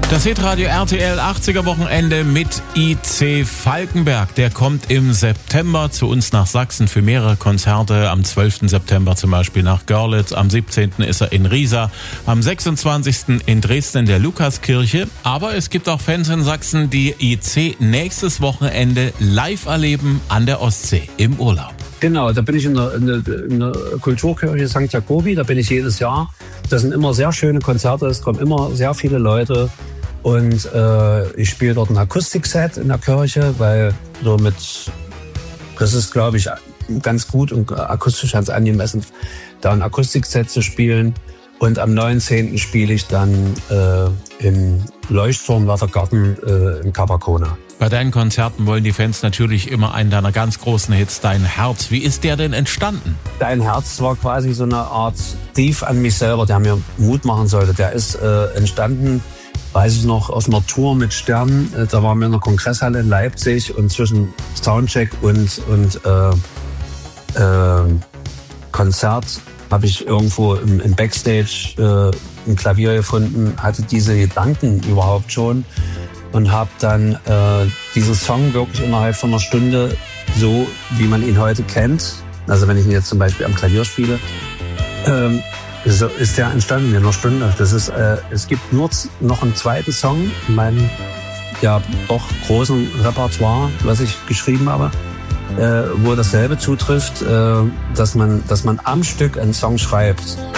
Das Hitradio RTL 80er Wochenende mit IC Falkenberg. Der kommt im September zu uns nach Sachsen für mehrere Konzerte. Am 12. September zum Beispiel nach Görlitz. Am 17. ist er in Riesa. Am 26. in Dresden in der Lukaskirche. Aber es gibt auch Fans in Sachsen, die IC nächstes Wochenende live erleben an der Ostsee im Urlaub. Genau, da bin ich in der Kulturkirche St. Jakobi. Da bin ich jedes Jahr. Das sind immer sehr schöne Konzerte. Es kommen immer sehr viele Leute. Und ich spiele dort ein Akustikset in der Kirche, weil das ist, glaube ich, ganz gut und akustisch ganz angemessen, da ein Akustikset zu spielen. Und am 19. spiele ich dann im Leuchtturmwärter Garten in Capacona. Bei deinen Konzerten wollen die Fans natürlich immer einen deiner ganz großen Hits, Dein Herz. Wie ist der denn entstanden? Dein Herz war quasi so eine Art Brief an mich selber, der mir Mut machen sollte. Der ist entstanden, weiß ich noch, aus einer Tour mit Stern. Da waren wir in einer Kongresshalle in Leipzig und zwischen Soundcheck und Konzert habe ich irgendwo im Backstage ein Klavier gefunden, hatte diese Gedanken überhaupt schon und habe dann diesen Song wirklich innerhalb von einer Stunde, so wie man ihn heute kennt, also wenn ich ihn jetzt zum Beispiel am Klavier spiele, so ist der entstanden in einer Stunde. Das ist, es gibt nur noch einen zweiten Song in meinem ja doch großen Repertoire, was ich geschrieben habe, wo dasselbe zutrifft, dass man am Stück einen Song schreibt.